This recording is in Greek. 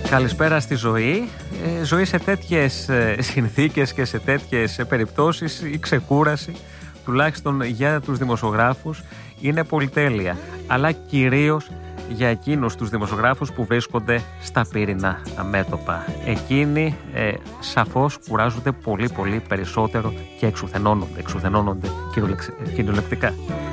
Καλησπέρα στη ζωή. Ζωή σε τέτοιες συνθήκες και σε τέτοιες περιπτώσεις, η ξεκούραση, τουλάχιστον για τους δημοσιογράφους, είναι πολυτέλεια. Αλλά κυρίως για εκείνους τους δημοσιογράφους που βρίσκονται στα πύριννα μέτωπα. Εκείνοι σαφώς κουράζονται πολύ περισσότερο και εξουθενώνονται κυριολεκτικά.